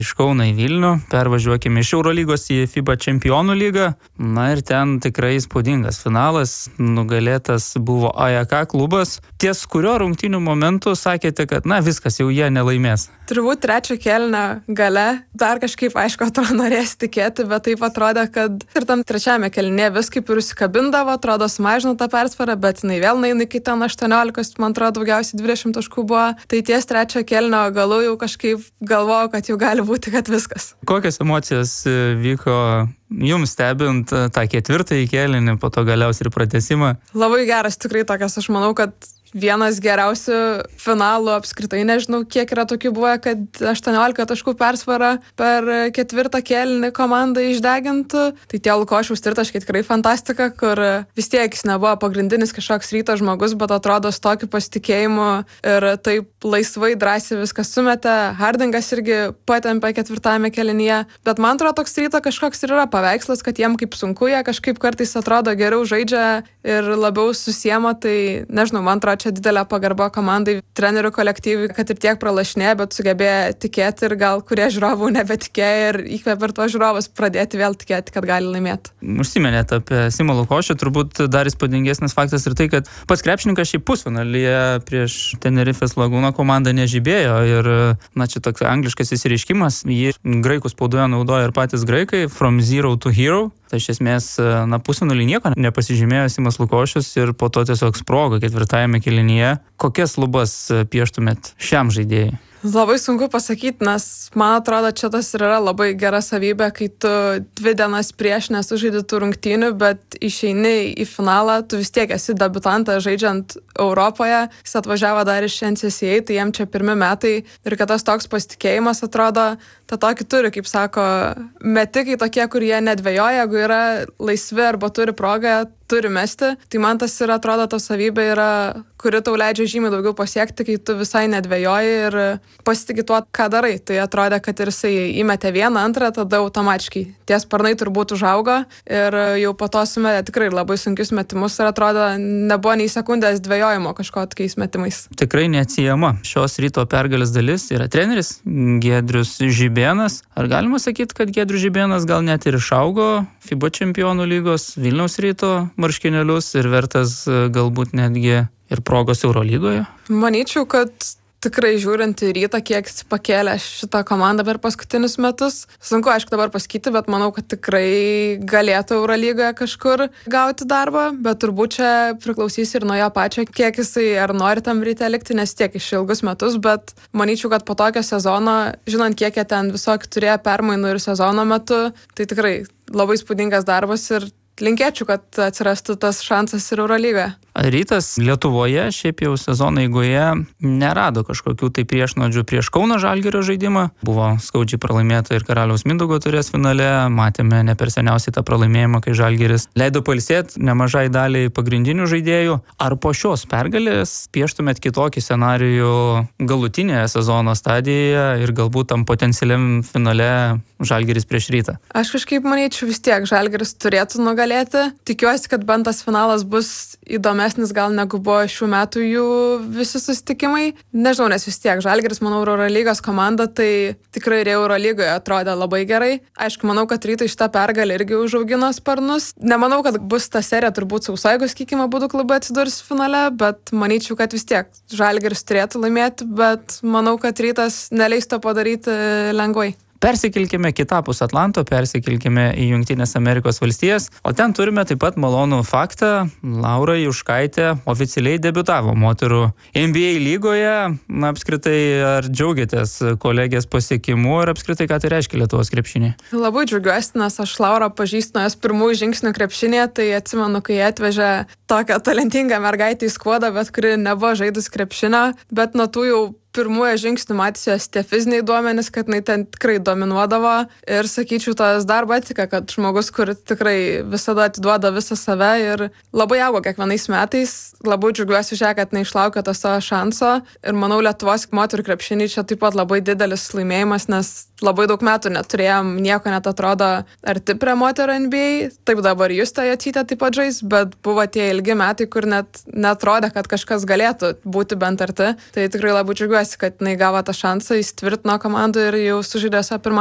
iš Kauno į Vilnių, pervažiuokime iš Eurolygos į FIBA Čempionų lygą. Na ir ten tikrai įspūdingas finalas, nugalėtas buvo AEK klubas, ties kurio rungtynių momentu sakėte, kad viskas, jau jie nelaimės. Turbūt trečio kėlinio gale dar kažkaip aišku atrodo norės tikėti, bet taip atrodė, kad ir tam trečiame kėlinėje vis kaip ir užsikabindavo, atrodo sumažino tą persvarą, bet jinai vėl neina iki ten 18, man atrodo daugiausiai 20 taškų buvo. Tai ties trečio kėlinio galu jau kažkaip galvojau, kad jau gali būti, kad viskas. Kokios emocijos vyko jums stebint tą ketvirtąjį kėlinį, po to galiausiai ir pratęsimą? Labai geras, tikrai tokias, aš manau, kad vienas geriausių finalų apskritai, nežinau, kiek yra tokių buvę, kad 18 taškų persvara per ketvirtą kėlinį komandą išdegintų. Tai tie Lukošiaus tritaškiai tikrai fantastika, kur vis tiek jis nebuvo pagrindinis kažkoks Ryto žmogus, bet atrodo su tokiu pasitikėjimu ir taip laisvai, drąsiai viskas sumetė. Hardingas irgi patempė ketvirtame kėlinyje, bet man atrodo toks Ryto kažkoks ir yra paveikslas, kad jiem kaip sunku, jie kažkaip kartais atrodo geriau žaidžia ir labiau susiema, tai nežinau, man atrodo čia didelė pagarba komandai, trenerių kolektyvui, kad ir tiek pralašinėjo, bet sugebėjo tikėti ir gal kurie žiūrovų nebetikėjo ir įkvėpė ir tuos žiūrovus pradėti vėl tikėti, kad gali laimėti. Užsiminėte apie Simą Lukošių, turbūt dar įspūdingesnis faktas ir tai, kad pats krepšininkas šiaip pusfinalyje prieš Tenerifės Lagūno komandą nežibėjo ir, čia toks angliškas įsireiškimas, jį graikų spaudoje naudoja ir patys graikai, from zero to hero. Tai iš esmės, pusfinalį nieko nepasižymėjo Simas Lukošius ir po to tiesiog sprogo ketvirtajame kėlinyje. Kokias lubas pieštumėt šiam žaidėjui? Labai sunku pasakyti, nes man atrodo, čia tas yra labai gera savybė, kai tu 2 dienas prieš nesužaidi tų rungtynių, bet išeini į finalą, tu vis tiek esi debiutantas žaidžiant Europoje, jis atvažiavo dar iš NCAA, tai jiem čia 1 metai ir kad tas toks pasitikėjimas atrodo, tą tokį turi, kaip sako, metikai tokie, kur jie nedvejoja, jeigu yra laisvi arba turi progą, turi mesti, tai man tas ir atrodo ta savybė yra, kuri tau leidžia žymiai daugiau pasiekti, kai tu visai nedvejoji ir pasitiki tuo, ką darai. Tai atrodė, kad ir jisai įmetė 1, 2, tada automatiškai tie sparnai turbūt užaugo ir jau po to sumetė tikrai labai sunkius metimus ir atrodo, nebuvo nei sekundės dvejojimo kažko tokiais metimais. Tikrai neatsiejama šios Ryto pergalės dalis yra treneris Giedrius Žibėnas. Ar galima sakyti, kad Giedrius Žibėnas gal net ir išaugo FIBA Čempionų lygos Vilniaus Ryto marškinėlius ir vertas galbūt netgi ir progos Eurolygoje? Manyčiau, kad tikrai žiūrint į Rytą, kiek jis pakėlė šitą komandą per paskutinius metus. Sunku, aišku, dabar pasakyti, bet manau, kad tikrai galėtų Eurolygoje kažkur gauti darbą, bet turbūt čia priklausys ir nuo jo pačio, kiek jisai ar nori tam Ryte likti, nes tiek iš ilgus metus, bet manyčiau, kad po tokio sezono, žinant, kiek jie ten visokių turėjo permainų ir sezono metu, tai tikrai labai įspūdingas darbas ir linkėčiau, kad atsirastų tas šansas ir Eurolygoje. Rytas Lietuvoje šiaip jau sezono eigoje nerado kažkokių tai priešnuodžių prieš Kauno Žalgirio žaidimą. Buvo skaudžiai pralaimėta ir Karaliaus Mindaugo taurės finale. Matėme ne per seniausiai tą pralaimėjimą, kai Žalgiris leido pailsėti nemažai daliai pagrindinių žaidėjų. Ar po šios pergalės pieštumėt kitokį scenarijų galutinėje sezono stadijoje ir galbūt tam potencialiam finale Žalgiris prieš Rytą? Aš kažkaip manyčiau vis tiek Žalgiris turėtų nugalėti. Tikiuosi, kad bent tas finalas bus įdomesnis gal negu buvo šių metų jų visi susitikimai. Nežinau, nes vis tiek Žalgiris, manau, Eurolygos komanda, tai tikrai ir Eurolygoje atrodė labai gerai. Aišku, manau, kad Rytui šitą pergalę irgi užaugino sparnus. Nemanau, kad bus ta serija turbūt sausa, jeigu sakykime, būtų klubai atsidurs finale, bet manyčiau, kad vis tiek Žalgiris turėtų laimėti, bet manau, kad Rytas neleis to padaryti lengvai. Persikilkime kitapus Atlanto, persikilkime į Jungtinės Amerikos valstijas, o ten turime taip pat malonų faktą. Laura Juškaitė oficialiai debiutavo moterų NBA lygoje. Apskritai, ar džiaugiatės kolegės pasiekimu ir apskritai, ką tai reiškia Lietuvos krepšinį? Labai džiaugiuosi, nes aš Laurą pažįstu nuo jos pirmųjų žingsnių krepšinėje, tai atsimenu, kai atvežė tokią talentingą mergaitę į skuodą, bet kuri nebuvo žaidus krepšinio, bet nuo tų jau pirmųjų žingsnių matėsi tie fiziniai duomenys, kad jinai ten tikrai dominuodavo ir sakyčiau, tas darbo etika, kad žmogus, kur tikrai visada atiduoda visą save ir labai augo kiekvienais metais. Labai džiaugiuosi už ją, kad jinai išlaukė to savo šanso ir manau, Lietuvos moterų krepšinį čia taip pat labai didelis laimėjimas, nes labai daug metų neturėjom, nieko net atrodo arti prie moterų NBA. Taip dabar Justė Jocytė taip pat žais, bet buvo tie ilgi metai, kur net netrodė, kad kažkas galėtų būti bent arti. Tai tikrai labai džiaugiuosi, kad jinai gavo tą šansą, įsitvirtino komandų ir jau sužaidė savo pirmą